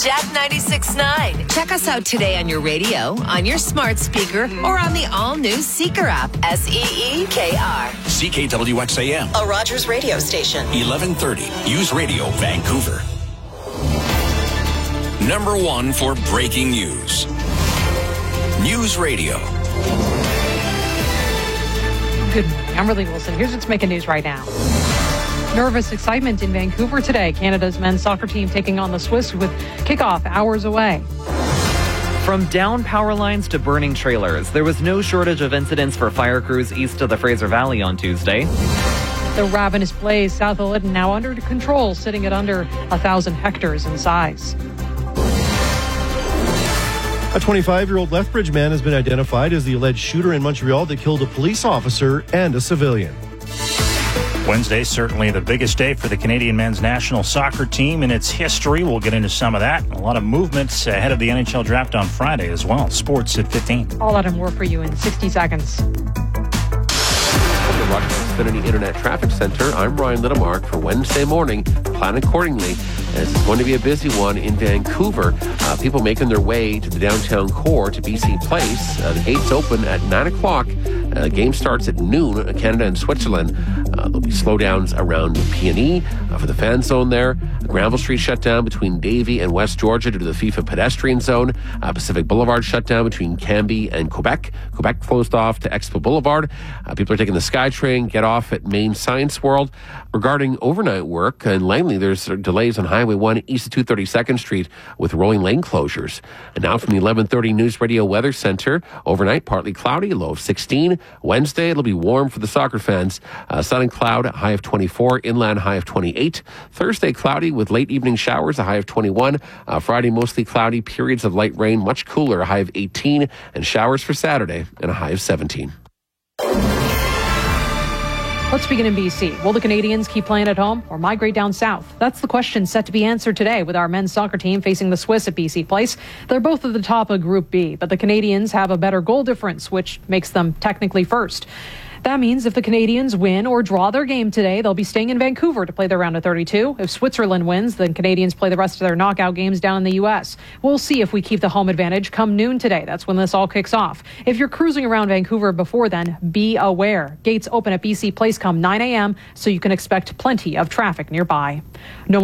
Jack 96.9. Check us out today on your radio, on your smart speaker, or on the all-new Seeker app. SEEKR. CKWXAM. A Rogers radio station. 1130. News Radio, Vancouver. Number one for breaking news. News Radio. Good morning. I'm Riley Wilson. Here's what's making news right now. Nervous excitement in Vancouver today. Canada's men's soccer team taking on the Swiss with kickoff hours away. From down power lines to burning trailers, there was no shortage of incidents for fire crews east of the Fraser Valley on Tuesday. The ravenous blaze south of Lytton now under control, sitting at under 1,000 hectares in size. A 25-year-old Lethbridge man has been identified as the alleged shooter in Montreal that killed a police officer and a civilian. Wednesday, certainly the biggest day for the Canadian men's national soccer team in its history. We'll get into some of that. A lot of movements ahead of the NHL draft on Friday as well. Sports at 15. All that and more for you in 60 seconds. From the Rogers Xfinity Internet Traffic Center, I'm Ryan Littlemark for Wednesday morning. Plan accordingly, as it's going to be a busy one in Vancouver. People making their way to the downtown core to BC Place. The gates open at 9 o'clock. The game starts at noon, Canada and Switzerland. There'll be slowdowns around P&E for the fan zone there. Granville Street shut down between Davie and West Georgia due to the FIFA pedestrian zone. Pacific Boulevard shut down between Cambie and Quebec. Quebec closed off to Expo Boulevard. People are taking the SkyTrain, get off at Main Science World. Regarding overnight work in Langley, there's delays on Highway 1 east of 232nd Street with rolling lane closures. And now from the 1130 News Radio Weather Center, overnight partly cloudy, low of 16. Wednesday, it'll be warm for the soccer fans. Sun and cloud, high of 24. Inland, high of 28. Thursday, cloudy with late evening showers, a high of 21. Friday, mostly cloudy, periods of light rain, much cooler, a high of 18. And showers for Saturday, and a high of 17. Let's begin in BC. Will the Canadians keep playing at home or migrate down south? That's the question set to be answered today with our men's soccer team facing the Swiss at BC Place. They're both at the top of Group B, but the Canadians have a better goal difference, which makes them technically first. That means if the Canadians win or draw their game today, they'll be staying in Vancouver to play their round of 32. If Switzerland wins, then Canadians play the rest of their knockout games down in the U.S. We'll see if we keep the home advantage come noon today. That's when this all kicks off. If you're cruising around Vancouver before then, be aware. Gates open at BC Place come 9 a.m., so you can expect plenty of traffic nearby. No